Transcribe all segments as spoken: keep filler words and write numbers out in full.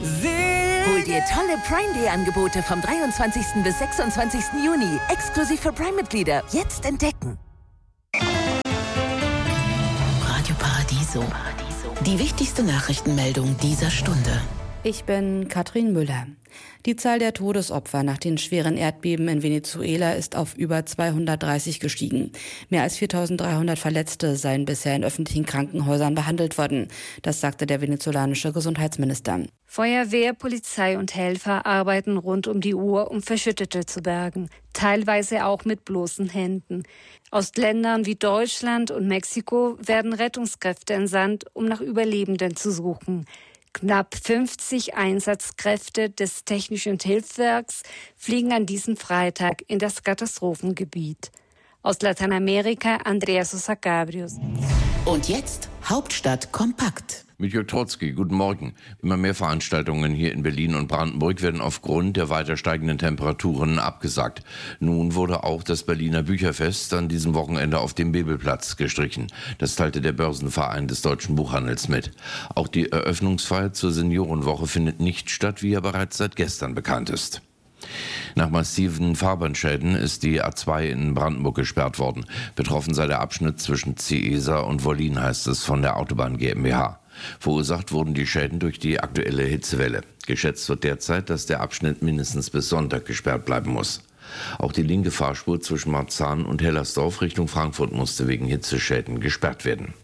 Hol dir tolle Prime Day Angebote vom dreiundzwanzigsten bis sechsundzwanzigsten Juni. Exklusiv für Prime-Mitglieder. Jetzt entdecken. Radio Paradiso. Die wichtigste Nachrichtenmeldung dieser Stunde. Ich bin Katrin Müller. Die Zahl der Todesopfer nach den schweren Erdbeben in Venezuela ist auf über zweihundertdreißig gestiegen. Mehr als viertausenddreihundert Verletzte seien bisher in öffentlichen Krankenhäusern behandelt worden. Das sagte der venezolanische Gesundheitsminister. Feuerwehr, Polizei und Helfer arbeiten rund um die Uhr, um Verschüttete zu bergen. Teilweise auch mit bloßen Händen. Aus Ländern wie Deutschland und Mexiko werden Rettungskräfte entsandt, um nach Überlebenden zu suchen. Knapp fünfzig Einsatzkräfte des Technischen Hilfswerks fliegen an diesem Freitag in das Katastrophengebiet. Aus Lateinamerika Andrea Sosa Cabrios. Und jetzt Hauptstadt kompakt. Mit Jörg Trotzki, guten Morgen. Immer mehr Veranstaltungen hier in Berlin und Brandenburg werden aufgrund der weiter steigenden Temperaturen abgesagt. Nun wurde auch das Berliner Bücherfest an diesem Wochenende auf dem Bebelplatz gestrichen. Das teilte der Börsenverein des Deutschen Buchhandels mit. Auch die Eröffnungsfeier zur Seniorenwoche findet nicht statt, wie ja bereits seit gestern bekannt ist. Nach massiven Fahrbahnschäden ist die A zwei in Brandenburg gesperrt worden. Betroffen sei der Abschnitt zwischen Ciesa und Wollin, heißt es von der Autobahn GmbH. Verursacht wurden die Schäden durch die aktuelle Hitzewelle. Geschätzt wird derzeit, dass der Abschnitt mindestens bis Sonntag gesperrt bleiben muss. Auch die linke Fahrspur zwischen Marzahn und Hellersdorf Richtung Frankfurt musste wegen Hitzeschäden gesperrt werden.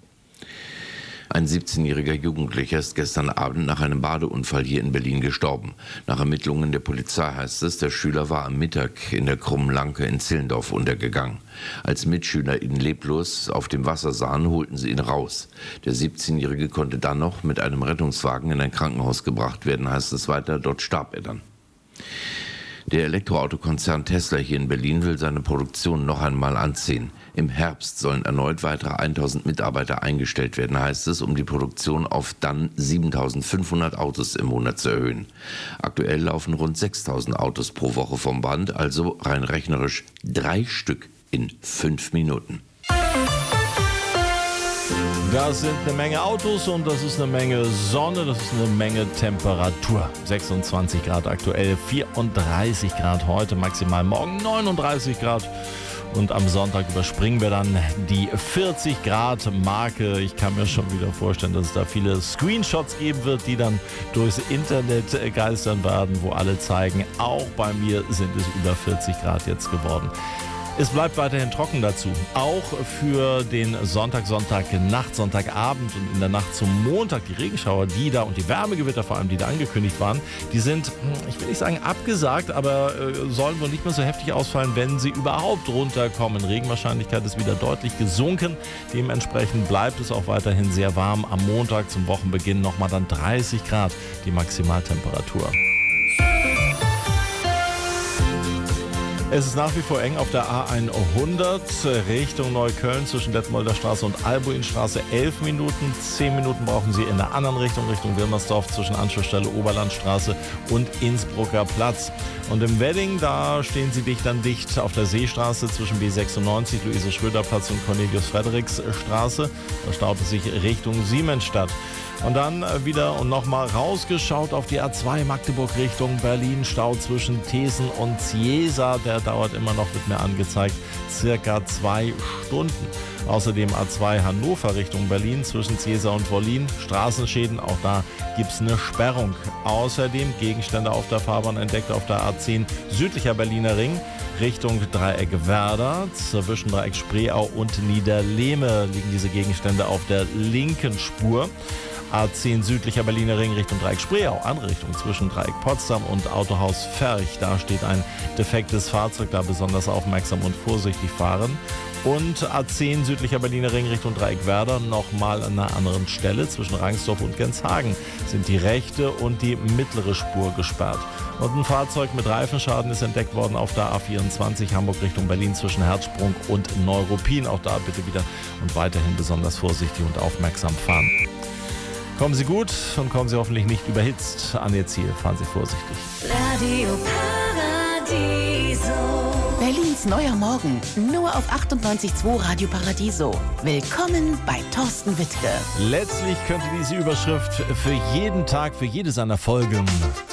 Ein siebzehnjähriger Jugendlicher ist gestern Abend nach einem Badeunfall hier in Berlin gestorben. Nach Ermittlungen der Polizei heißt es, der Schüler war am Mittag in der Krummen Lanke in Zillendorf untergegangen. Als Mitschüler ihn leblos auf dem Wasser sahen, holten sie ihn raus. Der siebzehnjährige konnte dann noch mit einem Rettungswagen in ein Krankenhaus gebracht werden, heißt es weiter, dort starb er dann. Der Elektroautokonzern Tesla hier in Berlin will seine Produktion noch einmal anziehen. Im Herbst sollen erneut weitere tausend Mitarbeiter eingestellt werden, heißt es, um die Produktion auf dann siebentausendfünfhundert Autos im Monat zu erhöhen. Aktuell laufen rund sechstausend Autos pro Woche vom Band, also rein rechnerisch drei Stück in fünf Minuten. Das sind eine Menge Autos und das ist eine Menge Sonne, das ist eine Menge Temperatur. sechsundzwanzig Grad aktuell, vierunddreißig Grad heute, maximal morgen neununddreißig Grad. Und am Sonntag überspringen wir dann die vierzig Grad Marke. Ich kann mir schon wieder vorstellen, dass es da viele Screenshots geben wird, die dann durchs Internet geistern werden, wo alle zeigen, auch bei mir sind es über vierzig Grad jetzt geworden. Es bleibt weiterhin trocken dazu, auch für den Sonntag, Sonntagnacht, Sonntagabend und in der Nacht zum Montag. Die Regenschauer, die da und die Wärmegewitter vor allem, die da angekündigt waren, die sind, ich will nicht sagen abgesagt, aber äh, sollen wohl nicht mehr so heftig ausfallen, wenn sie überhaupt runterkommen. Regenwahrscheinlichkeit ist wieder deutlich gesunken. Dementsprechend bleibt es auch weiterhin sehr warm. Am Montag zum Wochenbeginn nochmal dann dreißig Grad, die Maximaltemperatur. Es ist nach wie vor eng auf der A hundert Richtung Neukölln zwischen Detmolder Straße und Albuinstraße. elf Minuten, zehn Minuten brauchen Sie in der anderen Richtung, Richtung Wilmersdorf zwischen Anschlussstelle Oberlandstraße und Innsbrucker Platz. Und im Wedding, da stehen Sie dicht an dicht auf der Seestraße zwischen B sechsundneunzig, Luise-Schröder-Platz und Cornelius-Fredericks-Straße. Da staut es sich Richtung Siemensstadt. Und dann wieder und nochmal rausgeschaut auf die A zwei Magdeburg Richtung Berlin. Stau zwischen Thesen und Ciesa, der dauert immer noch, wird mir angezeigt, circa zwei Stunden. Außerdem A zwei Hannover Richtung Berlin zwischen Ciesa und Wollin. Straßenschäden, auch da gibt es eine Sperrung. Außerdem Gegenstände auf der Fahrbahn entdeckt auf der A zehn südlicher Berliner Ring. Richtung Dreieck Werder, zwischen Dreieck Spreeau und Niederlehme liegen diese Gegenstände auf der linken Spur. A zehn südlicher Berliner Ring Richtung Dreieck Spreeau, andere Richtung zwischen Dreieck Potsdam und Autohaus Ferch. Da steht ein defektes Fahrzeug, da besonders aufmerksam und vorsichtig fahren. Und A zehn südlicher Berliner Ring Richtung Dreieck Werder nochmal an einer anderen Stelle zwischen Rangsdorf und Genshagen sind die rechte und die mittlere Spur gesperrt. Und ein Fahrzeug mit Reifenschaden ist entdeckt worden auf der A vierundzwanzig Hamburg Richtung Berlin zwischen Herzsprung und Neuruppin. Auch da bitte wieder und weiterhin besonders vorsichtig und aufmerksam fahren. Kommen Sie gut und kommen Sie hoffentlich nicht überhitzt an Ihr Ziel. Fahren Sie vorsichtig. Radio Paradiso. Berlins neuer Morgen, nur auf achtundneunzig Komma zwei Radio Paradiso. Willkommen bei Thorsten Wittke. Letztlich könnte diese Überschrift für jeden Tag, für jede seiner Folgen